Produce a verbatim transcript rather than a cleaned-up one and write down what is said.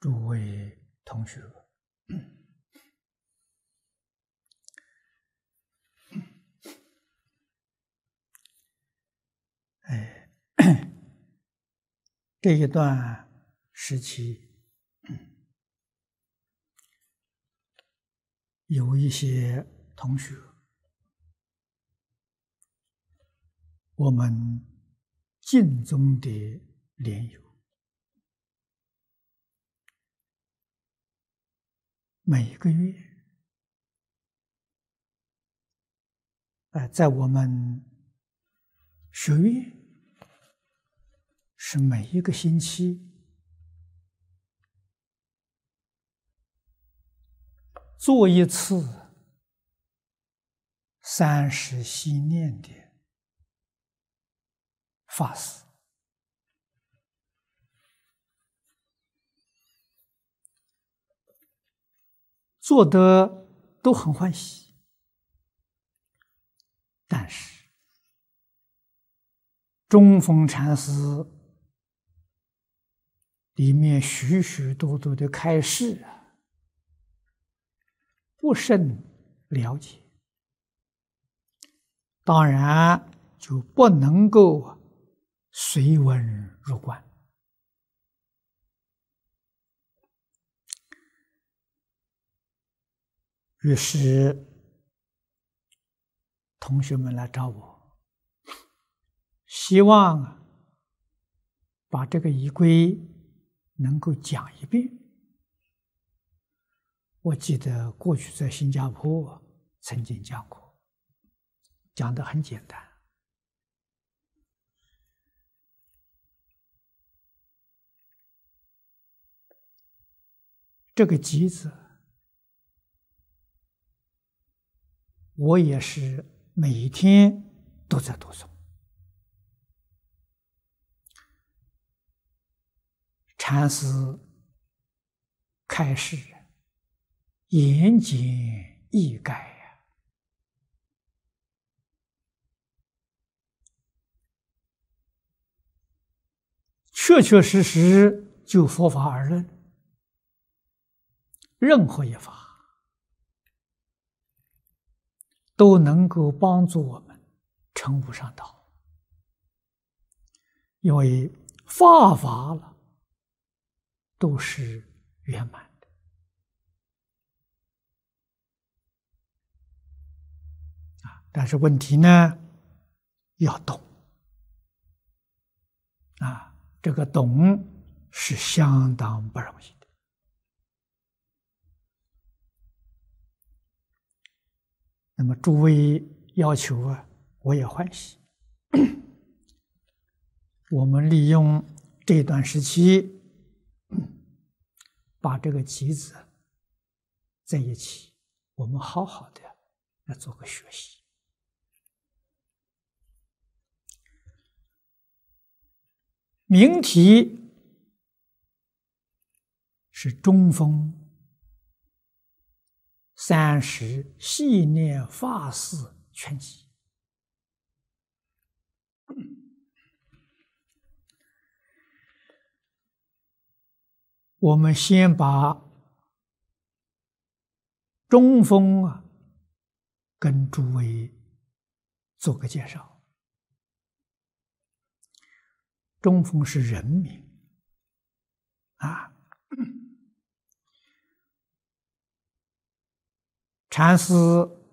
诸位同学，哎，这一段时期有一些同学，我们敬宗的莲友，每个月，呃，在我们学院是每一个星期做一次三时系念的法事，做得都很欢喜，但是中峰禅师里面许许多多的开示啊，不甚了解，当然就不能够随文入观。于是同学们来找我，希望把这个仪规能够讲一遍。我记得过去在新加坡曾经讲过，讲得很简单。这个集子我也是每天都在读诵，禅师开示言简意赅呀，确确实实就佛法而论，任何一法都能够帮助我们成无上道，因为法法了都是圆满的啊。但是问题呢，要懂啊，这个懂是相当不容易的。那么诸位要求啊，我也欢喜。我们利用这段时期，把这个集子在一起，我们好好的来做个学习。名题是中峰三时系念法事全集。我们先把中峰啊跟诸位做个介绍。中峰是人名啊，禅师